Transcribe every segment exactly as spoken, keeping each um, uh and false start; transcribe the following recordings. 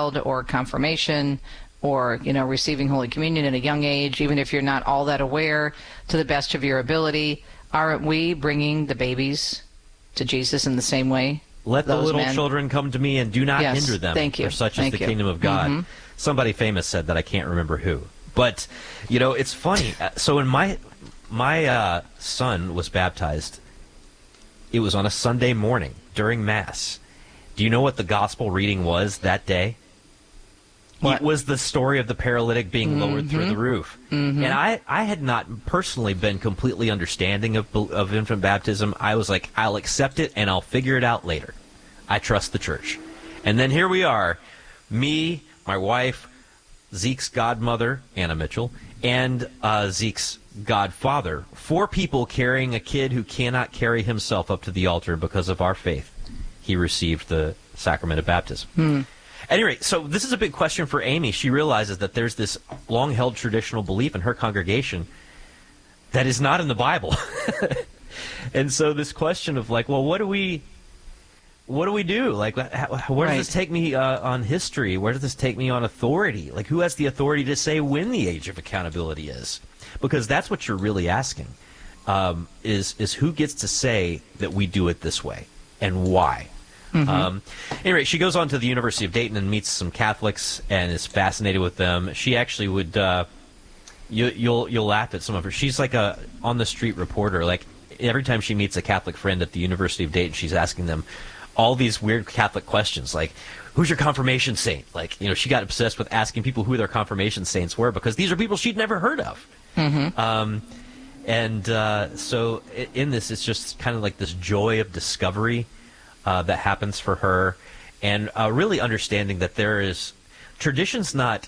child, or confirmation, or, you know, receiving Holy Communion at a young age, even if you're not all that aware, to the best of your ability, aren't we bringing the babies to Jesus in the same way? Let the little men? children come to me and do not yes, hinder them. Thank you. For such thank is the you. kingdom of God. Mm-hmm. Somebody famous said that. I can't remember who. But, you know, it's funny. So when my, my uh, son was baptized, it was on a Sunday morning during Mass. Do you know what the gospel reading was that day? What? It was the story of the paralytic being mm-hmm. lowered through the roof. Mm-hmm. And I, I had not personally been completely understanding of, of infant baptism. I was like, I'll accept it and I'll figure it out later. I trust the church. And then here we are, me, my wife, Zeke's godmother, Anna Mitchell, and uh, Zeke's godfather. Four people carrying a kid who cannot carry himself up to the altar because of our faith. He received the sacrament of baptism. Hmm. At any rate, so this is a big question for Amy. She realizes that there's this long-held traditional belief in her congregation that is not in the Bible. And so this question of like, well, what do we, what do we do? Like, how, where does right. this take me uh, on history? Where does this take me on authority? Like, who has the authority to say when the age of accountability is? Because that's what you're really asking, um, is is who gets to say that we do it this way and why? Mm-hmm. Um, anyway, she goes on to the University of Dayton and meets some Catholics and is fascinated with them. She actually would, uh, you, you'll you'll laugh at some of her. She's like a on the street reporter. Like every time she meets a Catholic friend at the University of Dayton, she's asking them all these weird Catholic questions, like who's your confirmation saint? Like, you know, she got obsessed with asking people who their confirmation saints were because these are people she'd never heard of. Mm-hmm. Um, and uh, so in this, it's just kind of like this joy of discovery. Uh, that happens for her, and uh, really understanding that there is traditions not,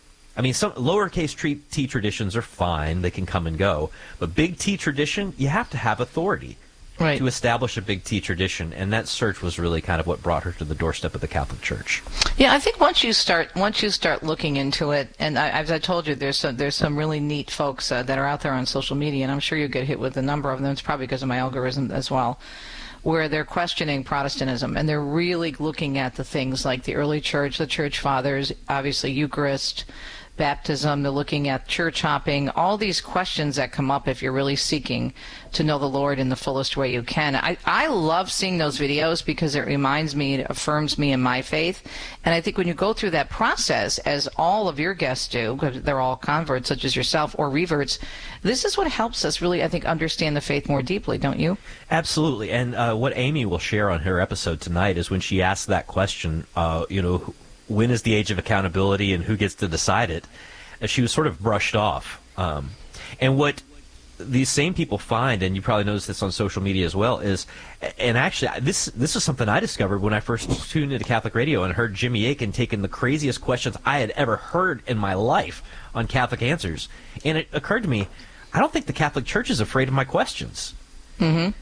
I mean, some lowercase t traditions are fine, they can come and go, but big T tradition, you have to have authority right. to establish a big T tradition, and that search was really kind of what brought her to the doorstep of the Catholic Church. Yeah, I think once you start once you start looking into it, and I, as I told you, there's some, there's some really neat folks uh, that are out there on social media, and I'm sure you get hit with a number of them. It's probably because of my algorithm as well, where they're questioning Protestantism, and they're really looking at the things like the early church, the church fathers, obviously Eucharist, baptism, they're looking at church hopping, all these questions that come up if you're really seeking to know the Lord in the fullest way you can. I, I love seeing those videos because it reminds me, it affirms me in my faith. And I think when you go through that process, as all of your guests do, because they're all converts such as yourself or reverts, this is what helps us really, I think, understand the faith more deeply, don't you? Absolutely. And uh, what Amy will share on her episode tonight is when she asks that question, uh, you know, when is the age of accountability and who gets to decide it? She was sort of brushed off. Um, and what these same people find, and you probably noticed this on social media as well, is, and actually this this is something I discovered when I first tuned into Catholic radio and heard Jimmy Akin taking the craziest questions I had ever heard in my life on Catholic Answers. And it occurred to me, I don't think the Catholic Church is afraid of my questions. Mm-hmm.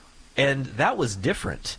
And that was different.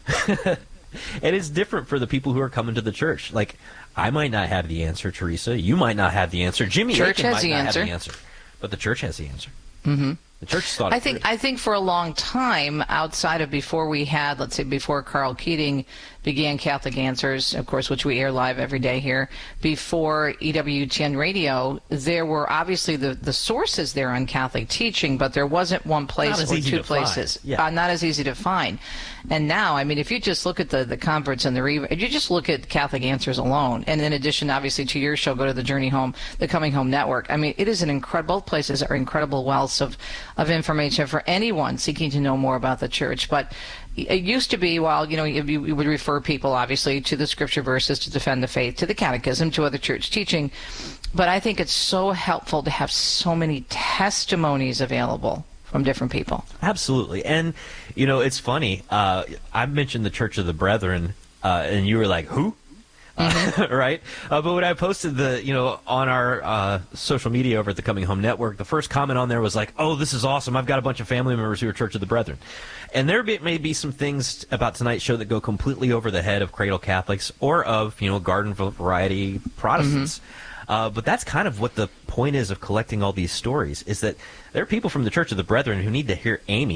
And it's different for the people who are coming to the church. Like, I might not have the answer, Teresa. You might not have the answer. Jimmy Church Akin has might the not answer. have the answer. But the church has the answer. Mm-hmm. The church thought it I think through. I think for a long time, outside of before we had, let's say before Carl Keating began Catholic Answers, of course, which we air live every day here, before E W T N Radio, there were obviously the, the sources there on Catholic teaching, but there wasn't one place or two places. Yeah. Uh, not as easy to find. And now, I mean, if you just look at the, the converts and the re if you just look at Catholic Answers alone, and in addition, obviously, to your show, go to the Journey Home, the Coming Home Network. I mean, it is an incredible, both places are incredible wealths of, of information for anyone seeking to know more about the church. But it used to be, well, you know, you, you would refer people, obviously, to the scripture verses to defend the faith, to the catechism, to other church teaching. But I think it's so helpful to have so many testimonies available from different people. Absolutely. And, you know, it's funny. Uh, I mentioned the Church of the Brethren, uh, and you were like, who? Mm-hmm. Uh, right? Uh, but when I posted the, you know, on our uh, social media over at the Coming Home Network, the first comment on there was like, oh, this is awesome. I've got a bunch of family members who are Church of the Brethren. And there be, may be some things about tonight's show that go completely over the head of cradle Catholics or of, you know, garden variety Protestants. Mm-hmm. Uh, but that's kind of what the point is of collecting all these stories, is that there are people from the Church of the Brethren who need to hear Amy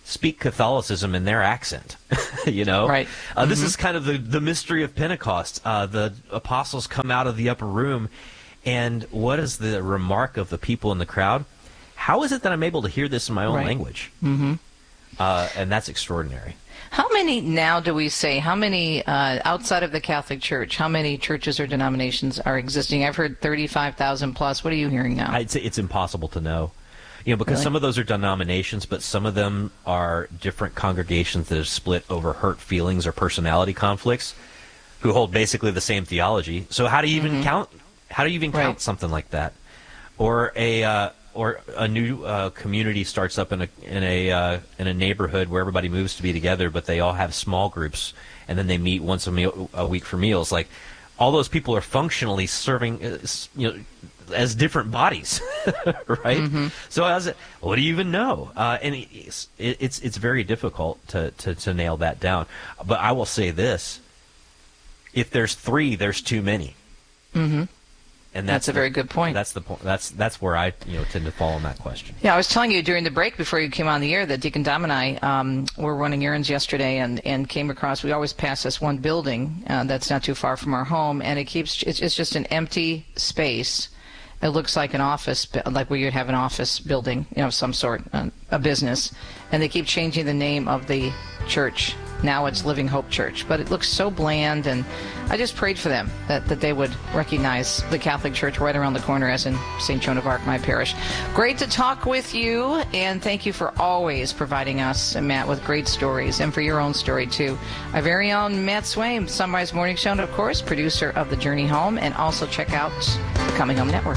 speak Catholicism in their accent. You know, right? Uh, mm-hmm. This is kind of the the mystery of Pentecost. Uh, the apostles come out of the upper room, and what is the remark of the people in the crowd? How is it that I'm able to hear this in my own right. language? Mm-hmm. Uh, and that's extraordinary. How many now do we say, how many uh, outside of the Catholic Church, how many churches or denominations are existing? I've heard thirty-five thousand plus. What are you hearing now? I'd say it's impossible to know. You know, because Really? some of those are denominations, but some of them are different congregations that are split over hurt feelings or personality conflicts, who hold basically the same theology. So how do you even mm-hmm. count? How do you even count right. something like that? Or a uh, or a new uh, community starts up in a in a uh, in a neighborhood where everybody moves to be together, but they all have small groups, and then they meet once a meal a week for meals. Like, all those people are functionally serving, uh, you know, as different bodies, right? Mm-hmm. So as what do you even know? Uh, and it's, it's it's very difficult to, to, to nail that down. But I will say this: if there's three, there's too many. Mm-hmm. And that's, that's a the, very good point. That's the point. That's that's where I you know tend to fall on that question. Yeah, I was telling you during the break before you came on the air that Deacon Dom and I um, were running errands yesterday and, and came across. We always pass this one building uh, that's not too far from our home, and it keeps it's, it's just an empty space. It looks like an office, like where you'd have an office building, you know, of some sort, uh, a business, and they keep changing the name of the church. Now it's Living Hope Church, but it looks so bland, and I just prayed for them that, that they would recognize the Catholic Church right around the corner, as in Saint Joan of Arc, my parish. Great to talk with you, and thank you for always providing us, Matt, with great stories, and for your own story, too. Our very own Matt Swaim, Sunrise Morning Show, and of course, producer of The Journey Home, and also check out the Coming Home Network.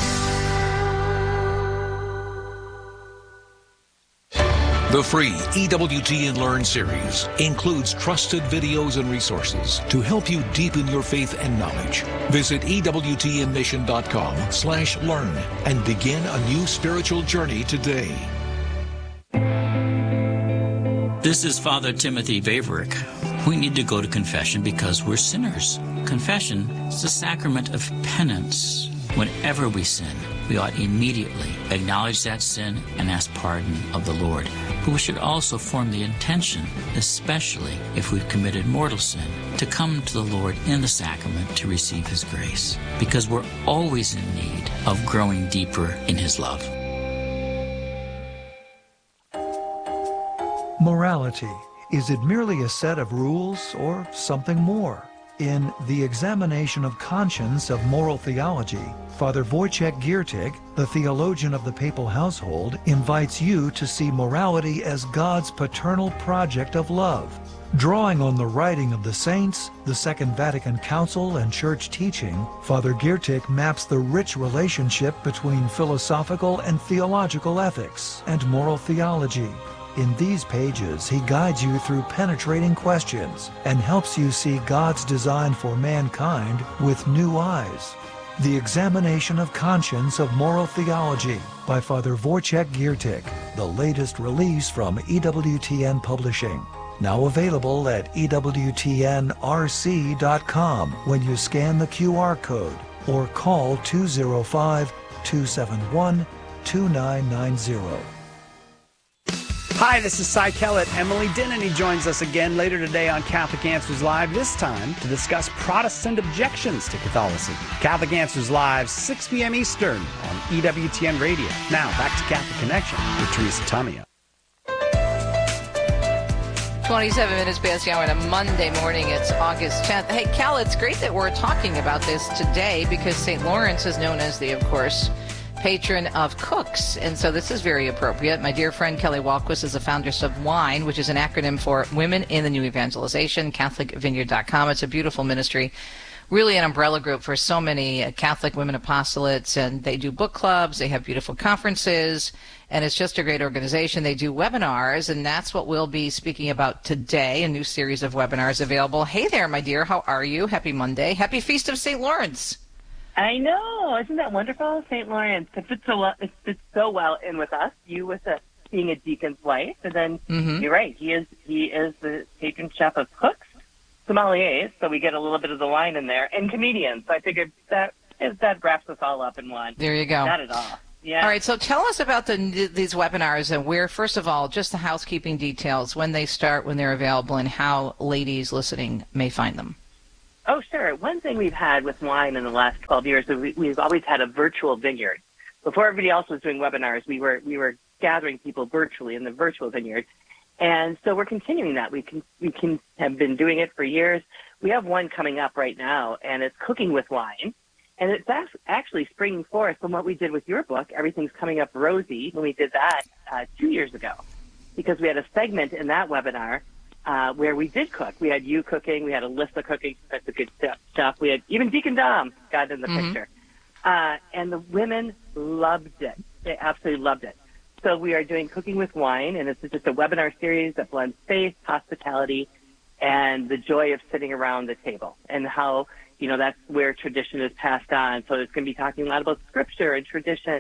The free E W T N Learn series includes trusted videos and resources to help you deepen your faith and knowledge. Visit E W T N mission dot com slash learn and begin a new spiritual journey today. This is Father Timothy Vaverick. We need to go to confession because we're sinners. Confession is the sacrament of penance. Whenever we sin, we ought immediately acknowledge that sin and ask pardon of the Lord. But we should also form the intention, especially if we've committed mortal sin, to come to the Lord in the sacrament to receive His grace, because we're always in need of growing deeper in His love. Morality. Is it merely a set of rules or something more? In The Examination of Conscience of Moral Theology, Father Wojciech Giertych, the theologian of the papal household, invites you to see morality as God's paternal project of love. Drawing on the writing of the saints, the Second Vatican Council, and church teaching, Father Giertych maps the rich relationship between philosophical and theological ethics and moral theology. In these pages, he guides you through penetrating questions and helps you see God's design for mankind with new eyes. The Examination of Conscience of Moral Theology by Father Wojciech Giertych, the latest release from E W T N Publishing. Now available at E W T N R C dot com when you scan the Q R code or call two oh five, two seven one, two nine nine zero. Hi, this is Cy Kellett. Emily Dennany joins us again later today on Catholic Answers Live, this time to discuss Protestant objections to Catholicism. Catholic Answers Live, six p.m. Eastern on E W T N Radio. Now, back to Catholic Connection with Teresa Tomeo. twenty-seven minutes past the hour on a Monday morning. It's August tenth. Hey, Cal, it's great that we're talking about this today because Saint Lawrence is known as the, of course, patron of cooks, and so this is very appropriate. My dear friend Kelly Walquist is the founder of WINE, which is an acronym for Women in the New Evangelization, Catholic Vineyard dot com. It's a beautiful ministry, really an umbrella group for so many uh, Catholic women apostolates, and they do book clubs, they have beautiful conferences, and it's just a great organization. They do webinars, and that's what we'll be speaking about today, a new series of webinars available. Hey there, my dear, how are you? Happy Monday. Happy Feast of Saint Lawrence. I know. Isn't that wonderful? Saint Lawrence. It fits so well, it fits so well in with us. You with a, being a deacon's wife. And then mm-hmm. You're right. He is he is the patron chef of cooks, sommeliers, so we get a little bit of the wine in there, and comedians. So I figured that is, that wraps us all up in one. There you go. Got it all. Yeah. All right, so tell us about the, these webinars and where, first of all, just the housekeeping details, when they start, when they're available, and how ladies listening may find them. Oh, sure. One thing we've had with wine in the last twelve years is we, we've always had a virtual vineyard. Before everybody else was doing webinars, we were we were gathering people virtually in the virtual vineyard. And so we're continuing that. We can we can have been doing it for years. We have one coming up right now, and it's Cooking with Wine. And it's actually springing forth from what we did with your book, Everything's Coming Up Rosy, when we did that uh, two years ago, because we had a segment in that webinar uh, where we did cook. We had you cooking. We had Alyssa cooking. That's the good stuff. We had even Deacon Dom got in the mm-hmm. picture. Uh, and the women loved it. They absolutely loved it. So we are doing Cooking with Wine, and it's just a webinar series that blends faith, hospitality, and the joy of sitting around the table, and how, you know, that's where tradition is passed on. So it's going to be talking a lot about scripture and tradition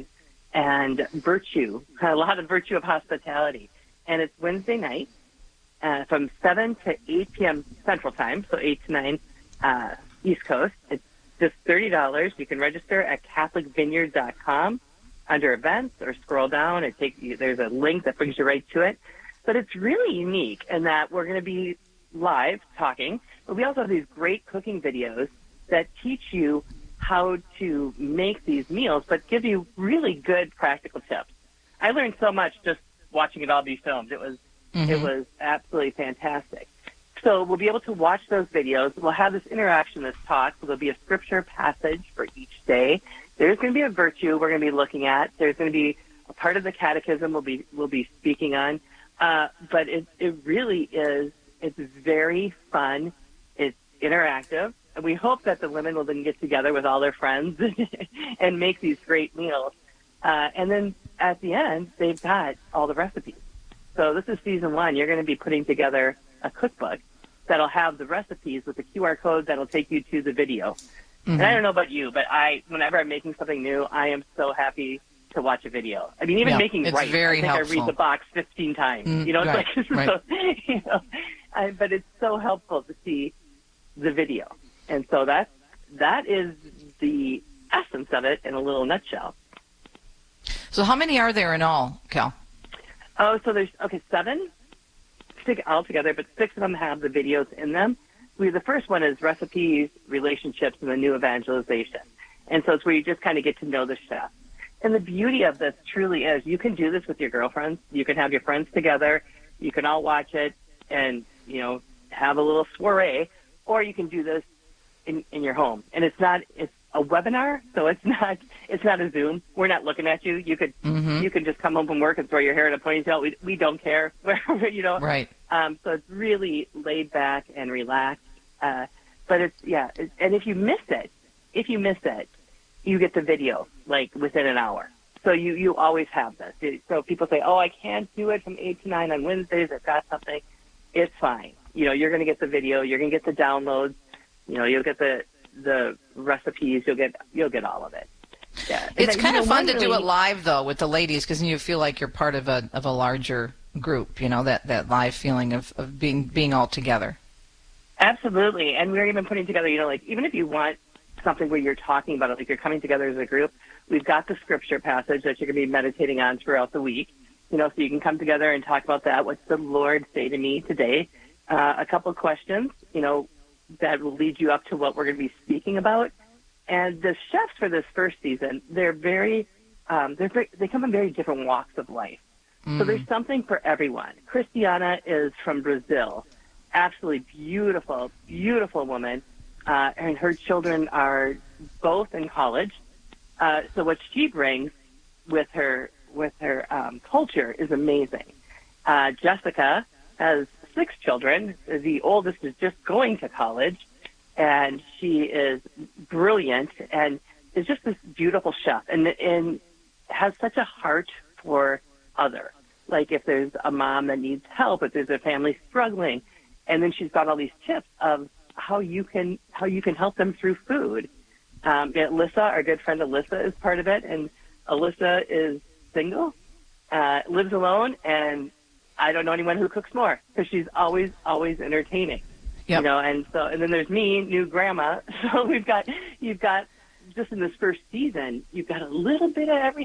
and virtue, a lot of virtue of hospitality. And it's Wednesday night uh, from seven to eight p.m. Central Time, so eight to nine uh, East Coast. It's just thirty dollars. You can register at Catholic Vineyard dot com under events, or scroll down and take you, there's a link that brings you right to it. But it's really unique in that we're going to be live talking, but we also have these great cooking videos that teach you how to make these meals, but give you really good practical tips. I learned so much just watching it all be filmed. It was mm-hmm. it was absolutely fantastic. So we'll be able to watch those videos. We'll have this interaction, this talk. So there'll be a scripture passage for each day. There's going to be a virtue we're going to be looking at. There's going to be a part of the catechism we'll be we'll be speaking on. Uh, but it it really is. It's very fun. It's interactive. And we hope that the women will then get together with all their friends and make these great meals. Uh, and then at the end, they've got all the recipes. So this is season one. You're going to be putting together a cookbook that'll have the recipes with the Q R code that'll take you to the video. Mm-hmm. And I don't know about you, but I, whenever I'm making something new, I am so happy to watch a video. I mean, even yeah, making it's rice, very I think helpful. I read the box fifteen times. Mm, you know, it's right, like, right. so, you know, I, but it's so helpful to see the video. And so that that is the essence of it in a little nutshell. So how many are there in all, Cal? Oh, so there's, okay, seven all together, but six of them have the videos in them. We, the first one is recipes, relationships, and the new evangelization. And so it's where you just kind of get to know the chef. And the beauty of this truly is you can do this with your girlfriends. You can have your friends together. You can all watch it and, you know, have a little soiree, or you can do this in, in your home. And it's not, it's a webinar, so it's not, it's not a Zoom. We're not looking at you. You could, mm-hmm. you can just come home from work and throw your hair in a ponytail. We, we don't care, you know? Right. Um, so it's really laid back and relaxed. Uh, but it's, yeah. It, and if you miss it, if you miss it, you get the video like within an hour. So you, you always have this. So people say, oh, I can't do it from eight to nine on Wednesdays. I've got something. It's fine. You know, you're going to get the video. You're going to get the downloads. You know, you'll get the, the recipes. You'll get, you'll get all of it. Yeah. It's then, kind you of know, fun to really, do it live though with the ladies, because then you feel like you're part of a, of a larger group, you know, that, that live feeling of, of being, being all together. Absolutely. And we're even putting together, you know, like even if you want something where you're talking about it, like you're coming together as a group, we've got the scripture passage that you're going to be meditating on throughout the week, you know, so you can come together and talk about that. What's the Lord say to me today? Uh, a couple of questions, you know, that will lead you up to what we're going to be speaking about. And the chefs for this first season, they're very, um, they're very, they come in very different walks of life. Mm. So there's something for everyone. Christiana is from Brazil. Absolutely beautiful, beautiful woman. Uh, and her children are both in college. Uh, so what she brings with her with her um, culture is amazing. Uh, Jessica has six children. The oldest is just going to college, and she is brilliant and is just this beautiful chef, and and has such a heart for other. Like if there's a mom that needs help, if there's a family struggling, and then she's got all these tips of how you can how you can help them through food. Um, Alyssa, our good friend Alyssa, is part of it, and Alyssa is single, uh, lives alone, and I don't know anyone who cooks more because she's always always entertaining. Yep. You know, and so and then there's me, new grandma. So we've got you've got just in this first season, you've got a little bit of everything.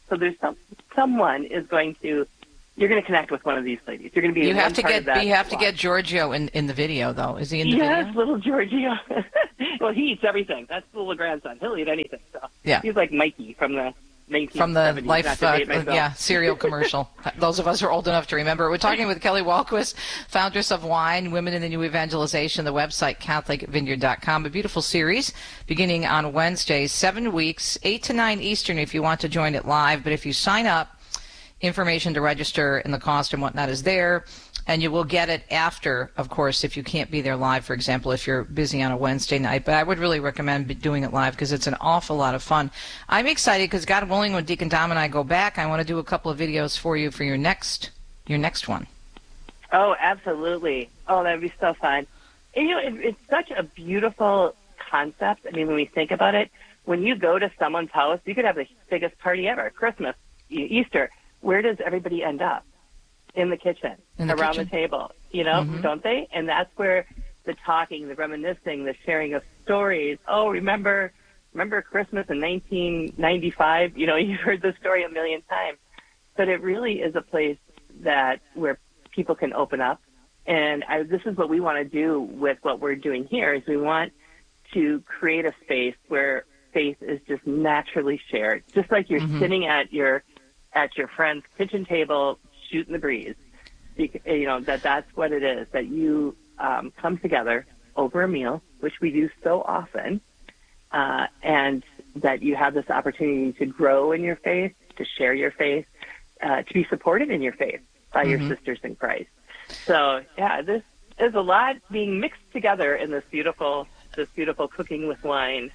So there's some someone is going to you're going to connect with one of these ladies. You're going to be you have to get you have to get Giorgio in, in the video though. Is he in the yes, video? Little Giorgio. Well, he eats everything. That's the little grandson. He'll eat anything. So yeah, he's like Mikey from the nineteen seventies. From the Life, uh, myself. yeah, cereal commercial. Those of us who are old enough to remember. We're talking with Kelly Wahlquist, foundress of Wine, Women in the New Evangelization, the website Catholic Vineyard dot com. A beautiful series beginning on Wednesday, seven weeks, eight to nine Eastern if you want to join it live. But if you sign up, information to register and the cost and whatnot is there. And you will get it after, of course, if you can't be there live, for example, if you're busy on a Wednesday night. But I would really recommend doing it live because it's an awful lot of fun. I'm excited because, God willing, when Deacon Dom and I go back, I want to do a couple of videos for you for your next your next one. Oh, absolutely. Oh, that would be so fun. And, you know, it, it's such a beautiful concept. I mean, when we think about it, when you go to someone's house, you could have the biggest party ever, Christmas, Easter. Where does everybody end up? In the kitchen, in the around kitchen. the table, you know, mm-hmm. don't they? And that's where the talking, the reminiscing, the sharing of stories. Oh, remember, remember Christmas in nineteen ninety-five? You know, you've heard the story a million times. But it really is a place that where people can open up. And I, this is what we want to do with what we're doing here is we want to create a space where faith is just naturally shared, just like you're mm-hmm. sitting at your at your friend's kitchen table shooting the breeze. You, you know, that that's what it is, that you um, come together over a meal, which we do so often, uh, and that you have this opportunity to grow in your faith, to share your faith, uh, to be supported in your faith by mm-hmm. your sisters in Christ. So, yeah, this is a lot being mixed together in this beautiful, this beautiful cooking with wine.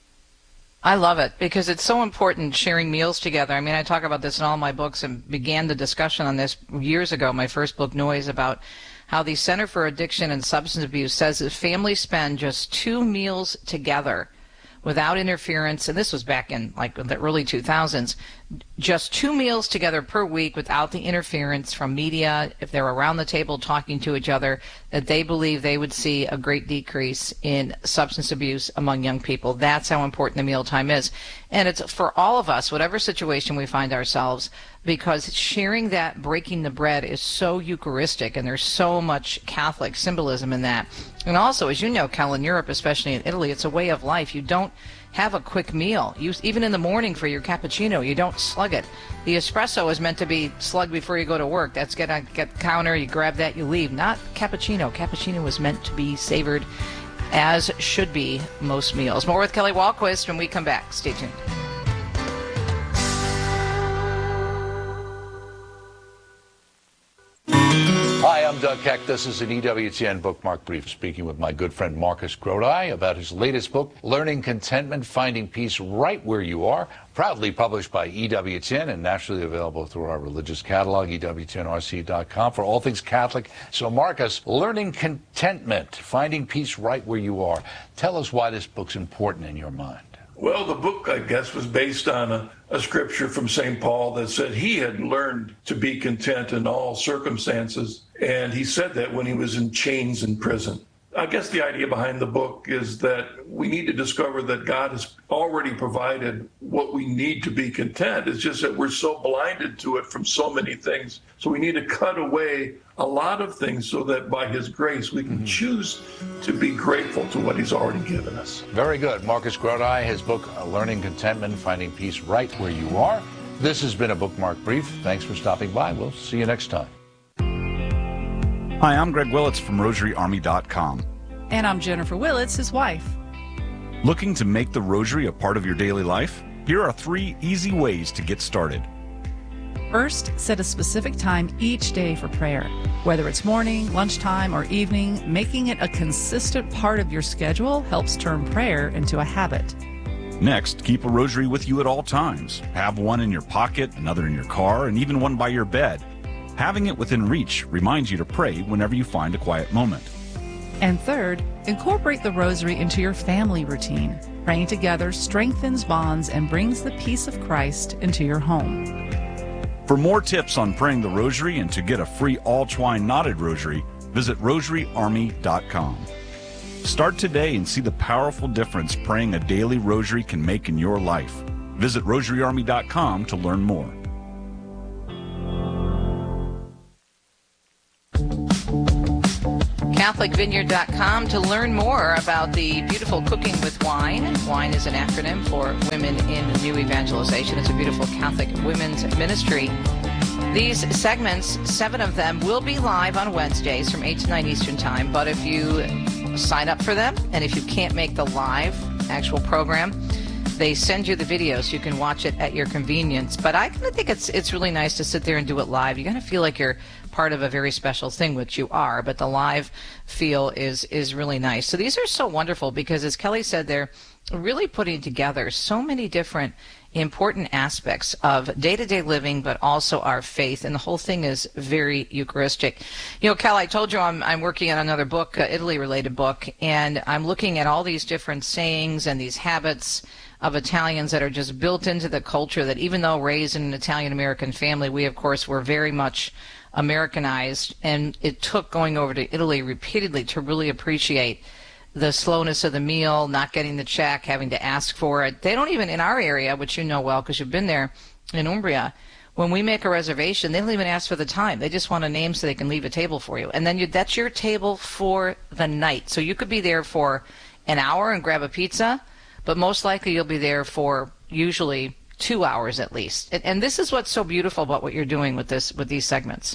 I love it because it's so important sharing meals together. I mean, I talk about this in all my books and began the discussion on this years ago, my first book, Noise, about how the Center for Addiction and Substance Abuse says that families spend just two meals together without interference, and this was back in like the early two thousands, just two meals together per week without the interference from media, if they're around the table talking to each other, that they believe they would see a great decrease in substance abuse among young people. That's how important the mealtime is. And it's for all of us, whatever situation we find ourselves, because sharing that, breaking the bread is so Eucharistic, and there's so much Catholic symbolism in that. And also, as you know, Kel, in Europe, especially in Italy, it's a way of life. You don't have a quick meal. You, even in the morning for your cappuccino, you don't slug it. The espresso is meant to be slugged before you go to work. That's get on get the counter, you grab that, you leave. Not cappuccino. Cappuccino is meant to be savored, as should be most meals. More with Kelly Wahlquist when we come back. Stay tuned. Hi, I'm Doug Keck. This is an E W T N Bookmark Brief, speaking with my good friend Marcus Grodi about his latest book, Learning Contentment, Finding Peace Right Where You Are, proudly published by E W T N and nationally available through our religious catalog, E W T N R C dot com, for all things Catholic. So, Marcus, Learning Contentment, Finding Peace Right Where You Are. Tell us why this book's important in your mind. Well, the book, I guess, was based on a, a scripture from Saint Paul that said he had learned to be content in all circumstances. And he said that when he was in chains in prison. I guess the idea behind the book is that we need to discover that God has already provided what we need to be content. It's just that we're so blinded to it from so many things. So we need to cut away a lot of things so that by his grace we can mm-hmm. choose to be grateful to what he's already given us. Very good. Marcus Grodi, his book, Learning Contentment, Finding Peace Right Where You Are. This has been a Bookmark Brief. Thanks for stopping by. We'll see you next time. Hi, I'm Greg Willits from Rosary Army dot com. And I'm Jennifer Willits, his wife. Looking to make the Rosary a part of your daily life? Here are three easy ways to get started. First, set a specific time each day for prayer. Whether it's morning, lunchtime, or evening, making it a consistent part of your schedule helps turn prayer into a habit. Next, keep a rosary with you at all times. Have one in your pocket, another in your car, and even one by your bed. Having it within reach reminds you to pray whenever you find a quiet moment. And third, incorporate the rosary into your family routine. Praying together strengthens bonds and brings the peace of Christ into your home. For more tips on praying the rosary and to get a free all-twine knotted rosary, visit Rosary Army dot com. Start today and see the powerful difference praying a daily rosary can make in your life. Visit rosary army dot com to learn more. Catholic Vineyard dot com to learn more about the beautiful Cooking with Wine. Wine is an acronym for Women in New Evangelization. It's a beautiful Catholic women's ministry. These segments, seven of them, will be live on Wednesdays from eight to nine Eastern Time. But if you sign up for them, and if you can't make the live actual program, they send you the video so you can watch it at your convenience. But I kind of think it's it's really nice to sit there and do it live. You're going to feel like you're part of a very special thing, which you are, but the live feel is is really nice. So these are so wonderful because, as Kelly said, they're really putting together so many different important aspects of day-to-day living, but also our faith, and the whole thing is very Eucharistic. You know, Cal, I told you I'm, I'm working on another book, an Italy-related book, and I'm looking at all these different sayings and these habits of Italians that are just built into the culture, that even though raised in an Italian-American family, we, of course, were very much Americanized, and it took going over to Italy repeatedly to really appreciate the slowness of the meal, not getting the check, having to ask for it. They don't even, in our area, which you know well because you've been there, in Umbria, when we make a reservation, they don't even ask for the time. They just want a name so they can leave a table for you. And then you, that's your table for the night. So you could be there for an hour and grab a pizza, but most likely you'll be there for usually two hours at least. And, and this is what's so beautiful about what you're doing with this, with these segments.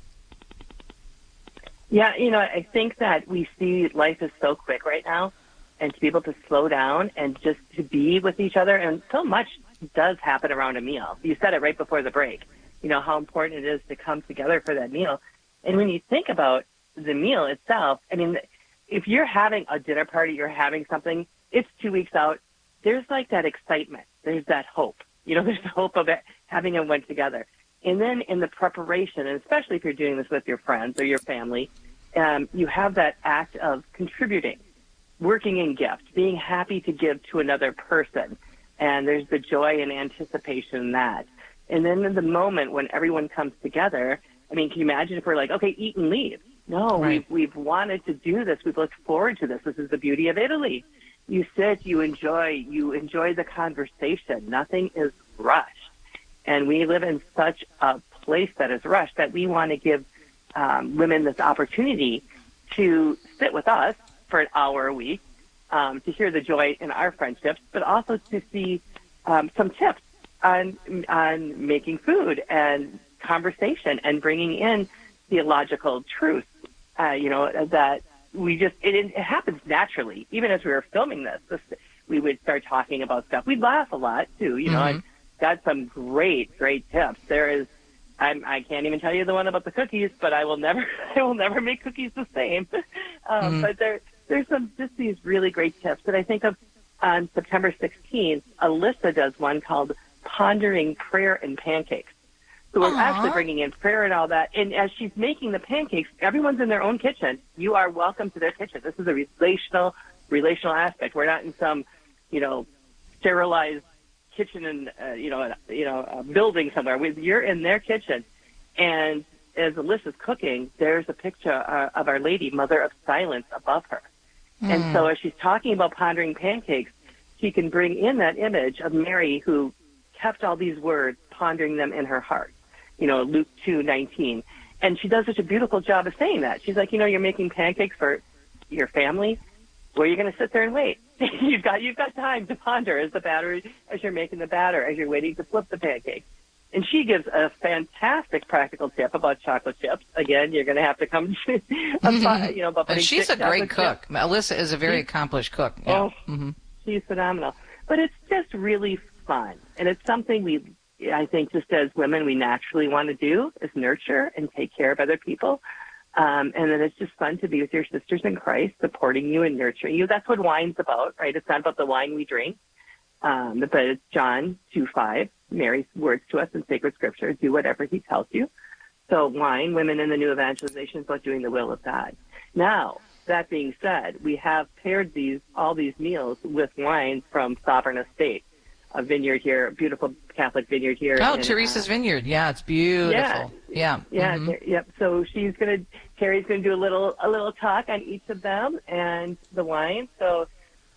Yeah, you know, I think that we see life is so quick right now, and to be able to slow down and just to be with each other, and so much does happen around a meal. You said it right before the break, you know, how important it is to come together for that meal. And when you think about the meal itself, I mean, if you're having a dinner party, you're having something, it's two weeks out, there's like that excitement. There's that hope. You know, there's the hope of it, having it went together. And then in the preparation, and especially if you're doing this with your friends or your family, um, you have that act of contributing, working in gifts, being happy to give to another person. And there's the joy and anticipation in that. And then in the moment when everyone comes together, I mean, can you imagine if we're like, okay, eat and leave? No, Right. we've, we've wanted to do this. We've looked forward to this. This is the beauty of Italy. You sit, you enjoy, you enjoy the conversation. Nothing is rushed. And we live in such a place that is rushed that we want to give um, women this opportunity to sit with us for an hour a week, um, to hear the joy in our friendships, but also to see um, some tips on on making food and conversation and bringing in theological truth. Uh, you know, that we just, it, it happens naturally. Even as we were filming this, this, we would start talking about stuff. We'd laugh a lot, too. You know, Mm-hmm. I've got some great, great tips. There is, I'm, I can't even tell you the one about the cookies, but I will never, I will never make cookies the same. um, Mm-hmm. But there, there's some, just these really great tips that I think of. On September sixteenth, Alyssa does one called Pondering Prayer and Pancakes. So we're Aww. actually bringing in prayer and all that. And as she's making the pancakes, everyone's in their own kitchen. You are welcome to their kitchen. This is a relational, relational aspect. We're not in some, you know, sterilized kitchen and, uh, you know, a, you know, a building somewhere. We, you're in their kitchen. And as Alyssa's cooking, there's a picture uh, of Our Lady, Mother of Silence, above her. Mm. And so as she's talking about pondering pancakes, she can bring in that image of Mary who kept all these words, pondering them in her heart. You know, Luke two nineteen. And she does such a beautiful job of saying that. She's like, you know, you're making pancakes for your family. Well, you're going to sit there and wait. you've got you've got time to ponder as the batter, as you're making the batter, as you're waiting to flip the pancake. And she gives a fantastic practical tip about chocolate chips. Again, you're going to have to come to, you know, about And she's a great cook. Chips. Alyssa is a very She's, accomplished cook. Yeah. Oh, Mm-hmm. she's phenomenal. But it's just really fun. And it's something we, I think, just as women, we naturally want to do is nurture and take care of other people. Um, and then it's just fun to be with your sisters in Christ, supporting you and nurturing you. That's what wine's about, right? It's not about the wine we drink, um, but it's John two five, Mary's words to us in sacred scripture, do whatever he tells you. So wine, women in the new evangelization, is about doing the will of God. Now, that being said, we have paired these all these meals with wine from Sovereign Estate, a vineyard here, a beautiful Catholic vineyard here. Oh, in, Teresa's uh, Vineyard. Yeah, it's beautiful. Yeah. Yeah. Yeah, Mhm. there- yep. So she's gonna, Terry's gonna do a little, a little talk on each of them and the wine. So, yeah,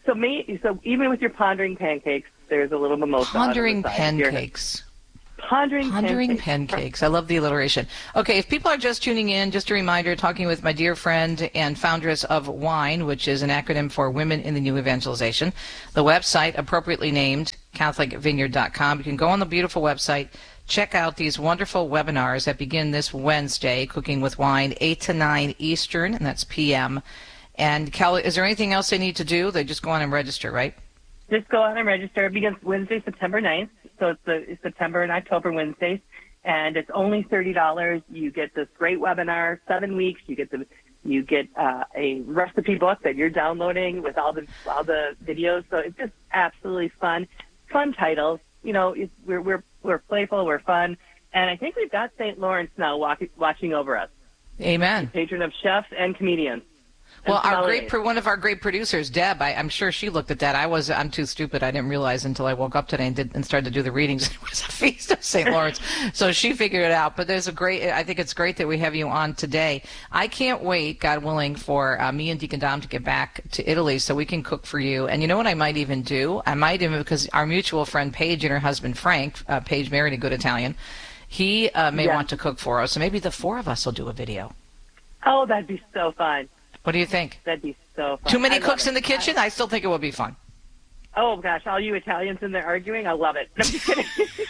So, me, so even with your pondering pancakes, there's a little mimosa. Pondering on the side. pancakes. Pondering, Pondering pancakes. pancakes. I love the alliteration. Okay, if people are just tuning in, just a reminder, talking with my dear friend and foundress of WINE, which is an acronym for Women in the New Evangelization. The website, appropriately named, Catholic Vineyard dot com. You can go on the beautiful website, check out these wonderful webinars that begin this Wednesday, Cooking with Wine, eight to nine Eastern, and that's P M. And, Kelly, is there anything else they need to do? They just go on and register, right? Just go on and register. It begins Wednesday, September ninth. So it's the it's September and October Wednesdays, and it's only thirty dollars. You get this great webinar, seven weeks. You get the you get uh, a recipe book that you're downloading with all the all the videos. So it's just absolutely fun, fun titles. You know, it's, we're we're we're playful, we're fun, and I think we've got Saint Lawrence now walking, watching over us. Amen. Patron of chefs and comedians. Well, our great one of our great producers, Deb, I, I'm sure she looked at that. I was I'm too stupid. I didn't realize until I woke up today and did and started to do the readings. It was a feast of Saint Lawrence, so she figured it out. But there's a great. I think it's great that we have you on today. I can't wait, God willing, for uh, me and Deacon Dom to get back to Italy so we can cook for you. And you know what I might even do? I might even because our mutual friend Paige and her husband Frank, uh, Paige married a good Italian, he uh, may yeah. want to cook for us. So maybe the four of us will do a video. Oh, that'd be so fun. What do you think? That'd be so fun. Too many I cooks it. in the kitchen? I still think it would be fun. Oh, gosh, all you Italians in there arguing? I love it. No, I'm just kidding.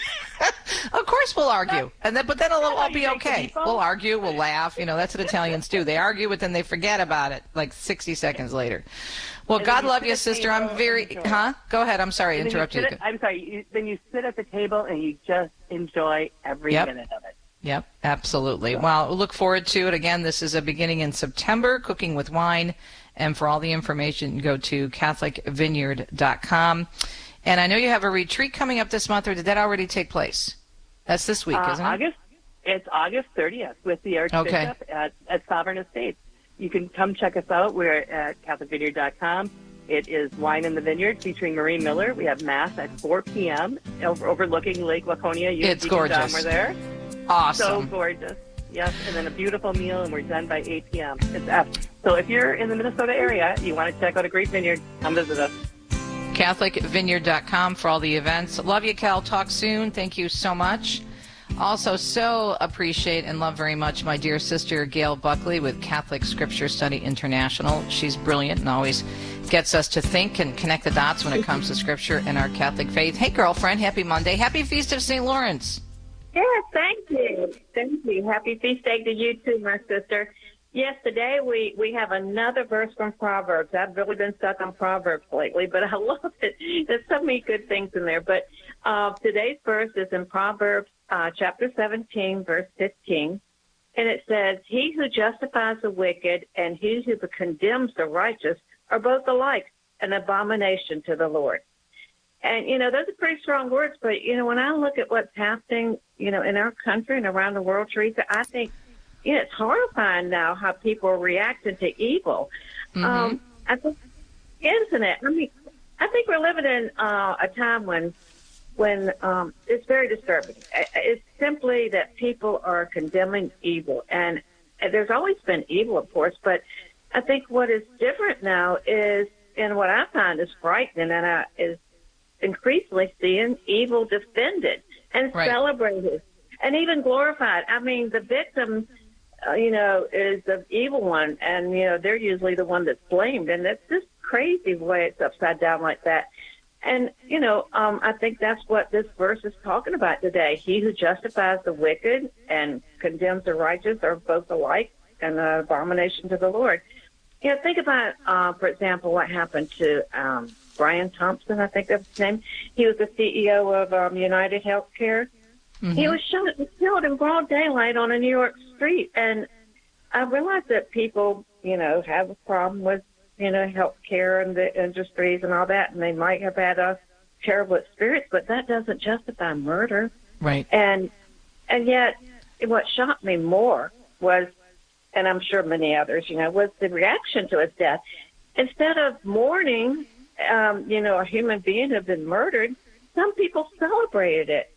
Of course we'll argue, and then but then it'll all be okay. We'll argue, we'll laugh. You know, that's what Italians do. They argue, but then they forget about it like sixty seconds later. Well, And God you love sit you, at sister. table I'm very, and enjoy. huh? Go ahead. I'm sorry, I And then you interrupted sit you. at- I'm sorry. You, then you sit at the table and you just enjoy every Yep. minute of it. Yep, absolutely. Well, we'll look forward to it. Again, this is a beginning in September, Cooking with Wine. And for all the information, go to Catholic Vineyard dot com. And I know you have a retreat coming up this month, or did that already take place? That's this week, Uh, isn't it? August, it's August thirtieth with the Archbishop Okay. at, at Sovereign Estates. You can come check us out. We're at Catholic Vineyard dot com. It is Wine in the Vineyard featuring Marie Miller. We have Mass at four p.m. over, overlooking Lake Laconia. You It's and Deacon Dom gorgeous. were there. Awesome. So gorgeous. Yes, and then a beautiful meal, and we're done by eight p.m. It's F. So if you're in the Minnesota area, you want to check out a great vineyard, come visit us. Catholic Vineyard dot com for all the events. Love you, Cal. Talk soon. Thank you so much. Also, so appreciate and love very much my dear sister, Gail Buckley, with Catholic Scripture Study International. She's brilliant and always gets us to think and connect the dots when it comes to Scripture and our Catholic faith. Hey, girlfriend, happy Monday. Happy Feast of Saint Lawrence. Yes, thank you. Thank you. Happy feast day to you too, my sister. Yes, today we, we have another verse from Proverbs. I've really been stuck on Proverbs lately, but I love it. There's so many good things in there. But uh, today's verse is in Proverbs uh, chapter seventeen, verse fifteen. And it says, "He who justifies the wicked and he who condemns the righteous are both alike an abomination to the Lord." And, you know, those are pretty strong words, but, you know, when I look at what's happening, you know, in our country and around the world, Teresa, I think, you know, it's horrifying now how people are reacting to evil. Mm-hmm. Um, I think, isn't it? I mean, I think we're living in uh, a time when, when um, it's very disturbing. It's simply that people are condemning evil. And there's always been evil, of course, but I think what is different now is, and what I find is frightening, and I, is increasingly seeing evil defended and Right. celebrated and even glorified. I mean, the victim, uh, you know, is the evil one, and, you know, they're usually the one that's blamed. And it's just crazy the way it's upside down like that. And, you know, um, I think that's what this verse is talking about today. He who justifies the wicked and condemns the righteous are both alike and an abomination to the Lord. You know, think about, uh, for example, what happened to um, Brian Thompson, I think that's his name. He was the C E O of um, United Healthcare. Mm-hmm. He was shot and killed in broad daylight on a New York street. And I realized that people, you know, have a problem with, you know, healthcare and the industries and all that, and they might have had a terrible experience, but that doesn't justify murder. Right. And and yet, what shocked me more was, and I'm sure many others, you know, was the reaction to his death. Instead of mourning, um, you know, a human being had been murdered, some people celebrated it.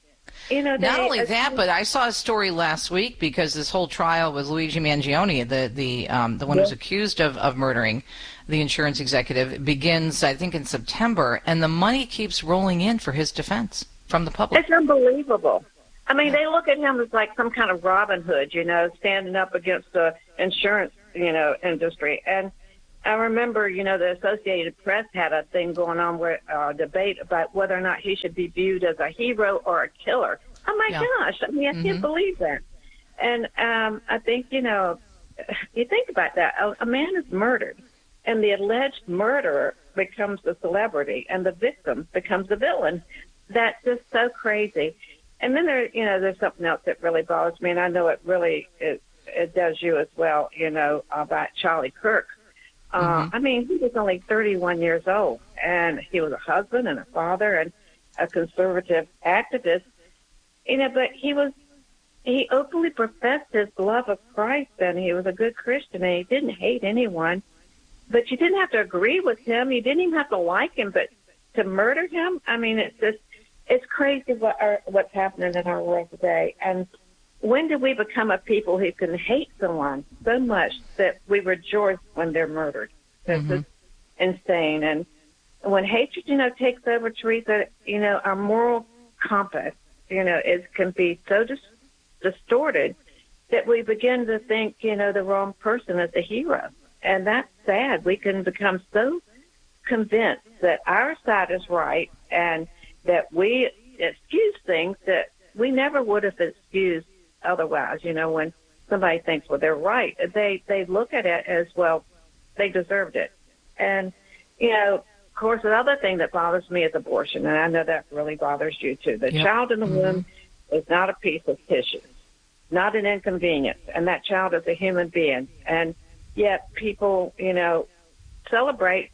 You know, Not they, only uh, that, but I saw a story last week because this whole trial with Luigi Mangione, the the um, the one who's accused of, of murdering the insurance executive, begins, I think, in September, and the money keeps rolling in for his defense from the public. It's unbelievable. I mean, they look at him as like some kind of Robin Hood, you know, standing up against the insurance, you know, industry. And I remember, you know, the Associated Press had a thing going on where uh, debate about whether or not he should be viewed as a hero or a killer. Oh my Yeah. gosh! I mean, I can't Mhm. believe that. And um, I think, you know, you think about that. A, a man is murdered, and the alleged murderer becomes the celebrity, and the victim becomes the villain. That's just so crazy. And then there, you know, there's something else that really bothers me, and I know it really it, it does you as well. You know, about Charlie Kirk. Uh, Mm-hmm. I mean, he was only thirty-one years old, and he was a husband and a father and a conservative activist. You know, but he was he openly professed his love of Christ, and he was a good Christian, and he didn't hate anyone. But you didn't have to agree with him. You didn't even have to like him, but to murder him, I mean, it's just it's crazy what are, what's happening in our world today. And when do we become a people who can hate someone so much that we rejoice when they're murdered? This Mm-hmm. is insane. And when hatred, you know, takes over, Teresa, you know, our moral compass, you know, it can be so dis- distorted that we begin to think, you know, the wrong person is the hero. And that's sad. We can become so convinced that our side is right and that we excuse things that we never would have excused otherwise. You know, when somebody thinks, well, they're right, they they look at it as, well, they deserved it. And, you know, of course, the other thing that bothers me is abortion, and I know that really bothers you too. The Yep. child in the Mhm. womb is not a piece of tissue, not an inconvenience, and that child is a human being. And yet people, you know, celebrate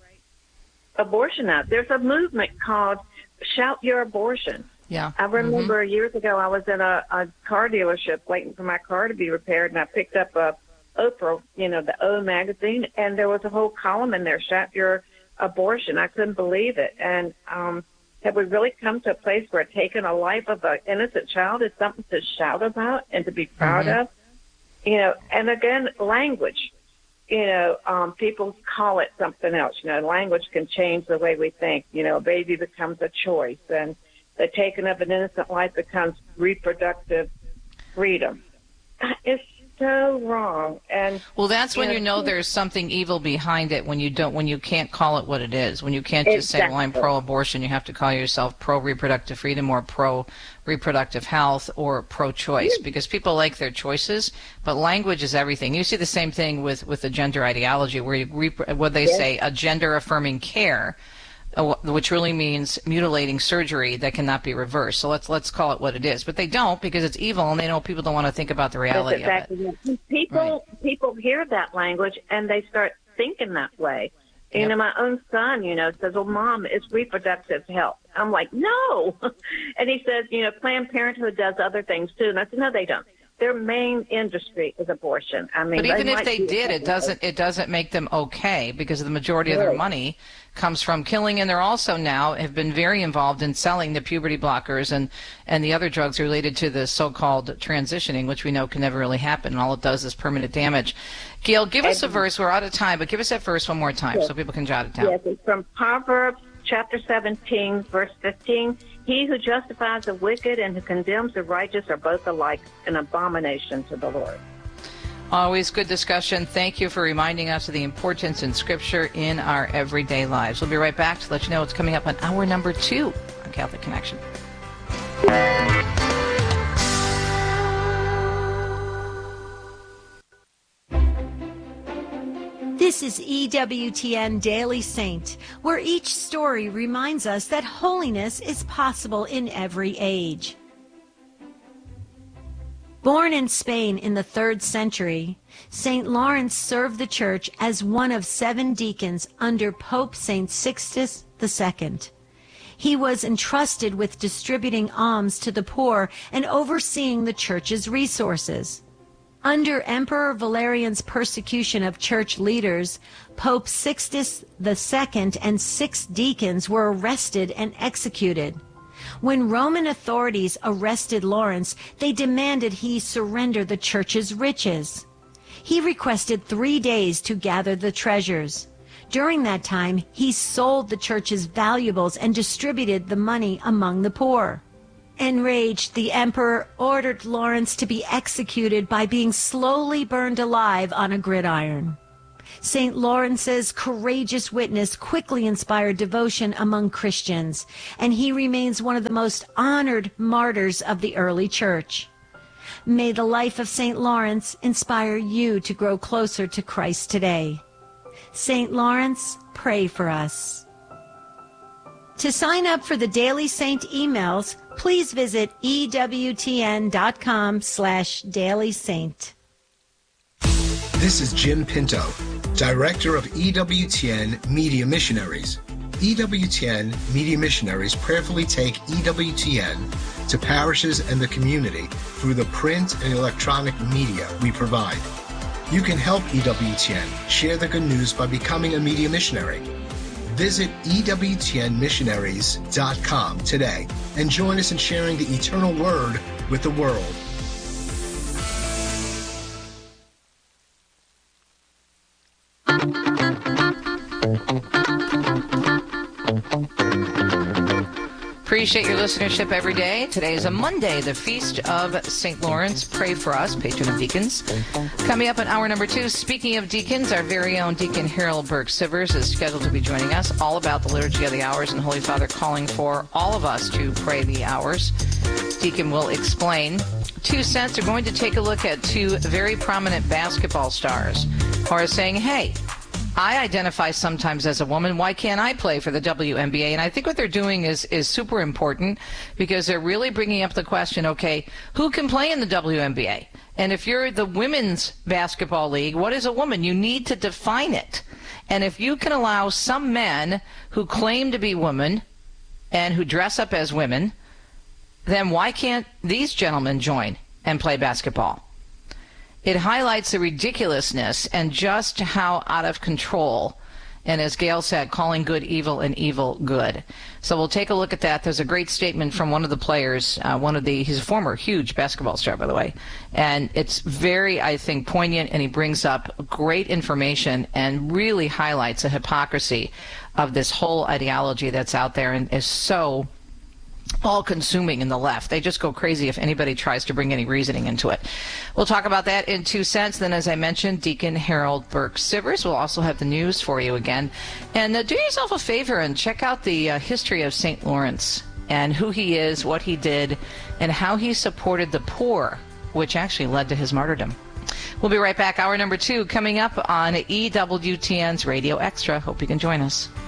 abortion now. There's a movement called Shout Your Abortion. Yeah. I remember years ago I was in a, a car dealership waiting for my car to be repaired, and I picked up a Oprah, you know, the O magazine, and there was a whole column in there, Shout Your Abortion. I couldn't believe it. And um, have we really come to a place where taking a life of an innocent child is something to shout about and to be proud Mhm. of? You know, and again, language. You know, um, people call it something else. You know, language can change the way we think. You know, a baby becomes a choice, and the taking of an innocent life becomes reproductive freedom. It's so wrong. And Well, that's when you you know, know there's something evil behind it. When you don't, when you can't call it what it is. When you can't just say, "Well, I'm Exactly. pro-abortion." You have to call yourself pro-reproductive freedom or pro-reproductive health or pro-choice, because people like their choices. But language is everything. You see the same thing with with the gender ideology, where you rep- what they Yes. say a gender-affirming care, uh, which really means mutilating surgery that cannot be reversed. So let's let's call it what it is. But they don't, because it's evil, and they know people don't want to think about the reality That's of it. exactly it. People people hear that language and they start thinking that way. You Yep. know, my own son, you know, says, "Well, Mom, it's reproductive health." I'm like, "No," and he says, "You know, Planned Parenthood does other things too." And I said, "No, they don't. Their main industry is abortion." I mean, But even if might they do did, it something. doesn't it doesn't make them okay, because the majority of their Really? money comes from killing, and they're also now have been very involved in selling the puberty blockers and and the other drugs related to the so-called transitioning, which we know can never really happen, and all it does is permanent damage. Gail, give us a verse. We're out of time, but give us that verse one more time Yes. so people can jot it down. Yes, it's from Proverbs chapter seventeen, verse fifteen. He who justifies the wicked and who condemns the righteous are both alike an abomination to the Lord. Always good discussion. Thank you for reminding us of the importance in Scripture in our everyday lives. We'll be right back to let you know what's coming up on hour number two on Catholic Connection. This is E W T N Daily Saint, where each story reminds us that holiness is possible in every age. Born in Spain in the third century, Saint Lawrence served the Church as one of seven deacons under Pope Saint Sixtus the Second. He was entrusted with distributing alms to the poor and overseeing the Church's resources. Under Emperor Valerian's persecution of church leaders, Pope Sixtus the Second and six deacons were arrested and executed. When Roman authorities arrested Lawrence, they demanded he surrender the church's riches. He requested three days to gather the treasures. During that time, he sold the church's valuables and distributed the money among the poor. Enraged, the emperor ordered Lawrence to be executed by being slowly burned alive on a gridiron. Saint Lawrence's courageous witness quickly inspired devotion among Christians, and he remains one of the most honored martyrs of the early church. May the life of Saint Lawrence inspire you to grow closer to Christ today. Saint Lawrence, pray for us. To sign up for the Daily Saint emails, please visit ewtn.com slash Daily Saint. This is Jim Pinto, Director of E W T N Media Missionaries. E W T N Media Missionaries prayerfully take E W T N to parishes and the community through the print and electronic media we provide. You can help E W T N share the good news by becoming a media missionary. Visit E W T N missionaries dot com today and join us in sharing the eternal word with the world. Appreciate your listenership every day. Today is a Monday, the Feast of Saint Lawrence. Pray for us, patron of deacons. Coming up in hour number two, speaking of deacons, our very own Deacon Harold Burke-Sivers is scheduled to be joining us, all about the Liturgy of the Hours and Holy Father calling for all of us to pray the hours. Deacon will explain. Two Cents are going to take a look at two very prominent basketball stars who are saying, hey, I identify sometimes as a woman. Why can't I play for the W N B A? And I think what they're doing is, is super important because they're really bringing up the question, okay, who can play in the W N B A? And if you're the women's basketball league, what is a woman? You need to define it. And if you can allow some men who claim to be women and who dress up as women, then why can't these gentlemen join and play basketball? It highlights the ridiculousness and just how out of control, and as Gail said, calling good evil and evil good. So we'll take a look at that. There's a great statement from one of the players, uh, one of the, he's a former huge basketball star, by the way, and it's very, I think, poignant, and he brings up great information and really highlights the hypocrisy of this whole ideology that's out there and is so all-consuming in the left. They just go crazy if anybody tries to bring any reasoning into it. We'll talk about that in Two Cents. Then, as I mentioned, Deacon Harold Burke-Sivers will also have the news for you again. And uh, do yourself a favor and check out the uh, history of Saint Lawrence and who he is, what he did, and how he supported the poor, which actually led to his martyrdom. We'll be right back. Hour number two coming up on E W T N's Radio Extra. Hope you can join us.